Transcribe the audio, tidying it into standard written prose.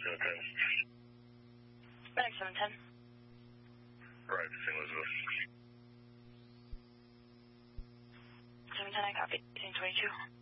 710. Medic 710. Right, St. Elizabeth. 710, I copy. St. 22.